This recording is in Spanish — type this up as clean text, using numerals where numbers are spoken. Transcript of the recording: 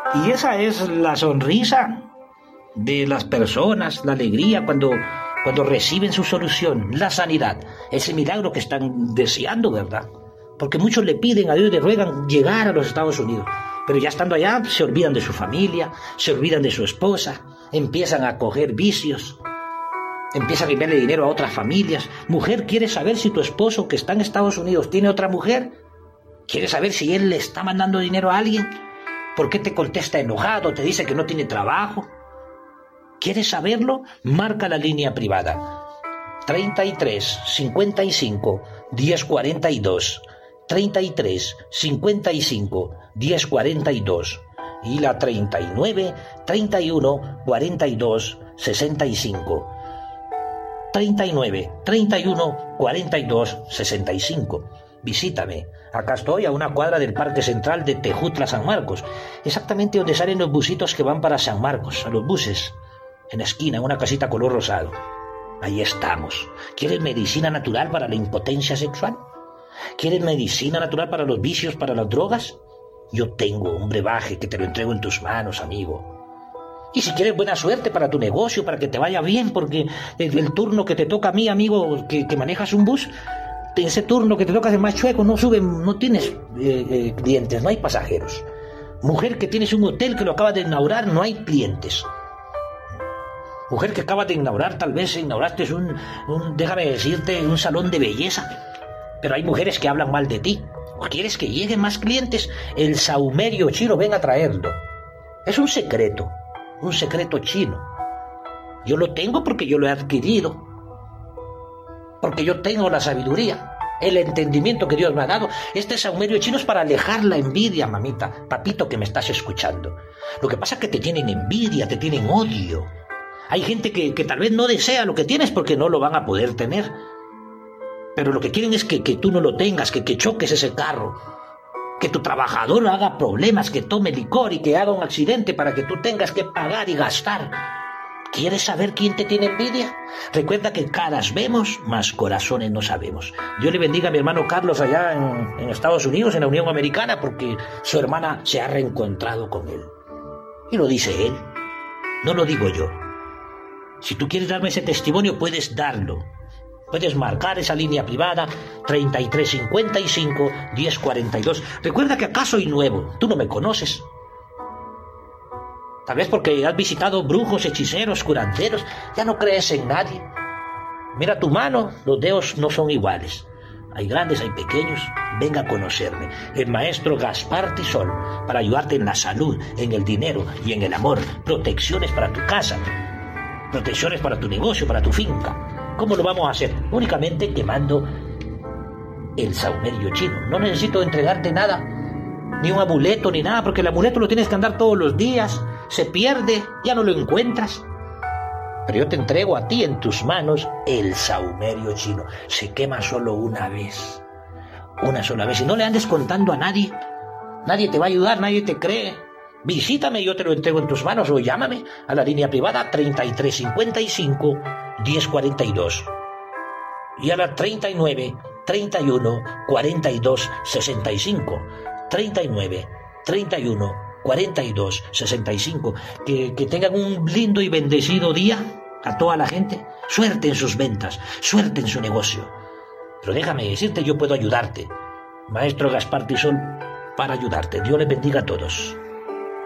Y esa es la sonrisa de las personas, la alegría cuando reciben su solución, la sanidad, ese milagro que están deseando, ¿verdad? Porque muchos le piden a Dios, le ruegan llegar a los Estados Unidos, pero ya estando allá se olvidan de su familia, se olvidan de su esposa, empiezan a coger vicios, empiezan a enviarle dinero a otras familias. Mujer, ¿quieres saber si tu esposo que está en Estados Unidos tiene otra mujer? ¿Quieres saber si él le está mandando dinero a alguien? ¿Por qué te contesta enojado? ¿Te dice que no tiene trabajo? ¿Quieres saberlo? Marca la línea privada 33 55 10 42, 33 55 10 42 y la 39 31 42 65, 39 31 42 65. Visítame. Acá estoy a una cuadra del Parque Central de Tejutla, San Marcos, exactamente donde salen los busitos que van para San Marcos, a los buses, en la esquina, en una casita color rosado. Ahí estamos. ¿Quieres medicina natural para la impotencia sexual? ¿Quieres medicina natural para los vicios, para las drogas? Yo tengo un brebaje que te lo entrego en tus manos, amigo. Y si quieres buena suerte para tu negocio, para que te vaya bien, porque el turno que te toca a mí, amigo, que manejas un bus, ese turno que te toca de más chueco, no suben, no tienes clientes, no hay pasajeros. Mujer, que tienes un hotel que lo acabas de inaugurar, no hay clientes. Mujer, que acabas de inaugurar, tal vez inauguraste déjame decirte, un salón de belleza, pero hay mujeres que hablan mal de ti. ¿O quieres que lleguen más clientes? El saumerio chino, ven a traerlo. Es un secreto chino. Yo lo tengo porque yo lo he adquirido, porque yo tengo la sabiduría, el entendimiento que Dios me ha dado. Este saumerio chino es para alejar la envidia, mamita, papito que me estás escuchando. Lo que pasa es que te tienen envidia, te tienen odio. Hay gente que tal vez no desea lo que tienes porque no lo van a poder tener, pero lo que quieren es que tú no lo tengas, que choques ese carro, que tu trabajador haga problemas, que tome licor y que haga un accidente para que tú tengas que pagar y gastar. ¿Quieres saber quién te tiene envidia? Recuerda que caras vemos, más corazones no sabemos. Dios le bendiga a mi hermano Carlos allá en Estados Unidos, en la Unión Americana, porque su hermana se ha reencontrado con él. Y lo dice él, no lo digo yo. Si tú quieres darme ese testimonio, puedes darlo. Puedes marcar esa línea privada 33 55 10 42. Recuerda que acá soy nuevo, tú no me conoces. Tal vez porque has visitado brujos, hechiceros, curanderos, ya no crees en nadie. Mira tu mano, los dedos no son iguales. Hay grandes, hay pequeños. Venga a conocerme, el maestro Gaspar Tisol, para ayudarte en la salud, en el dinero y en el amor. Protecciones para tu casa, protecciones para tu negocio, para tu finca. ¿Cómo lo vamos a hacer? Únicamente quemando el saumerio chino. No necesito entregarte nada, ni un amuleto, ni nada, porque el amuleto lo tienes que andar todos los días. Se pierde, ya no lo encuentras. Pero yo te entrego a ti en tus manos el saumerio chino. Se quema solo una vez. Una sola vez. Y no le andes contando a nadie. Nadie te va a ayudar, nadie te cree. Visítame y yo te lo entrego en tus manos, o llámame a la línea privada 33 55 10 42 y a la 39 31 42 65, 39 31 42 65. Que tengan un lindo y bendecido día a toda la gente. Suerte en sus ventas, suerte en su negocio. Pero déjame decirte, yo puedo ayudarte. Maestro Gaspar Tisol, para ayudarte. Dios les bendiga a todos.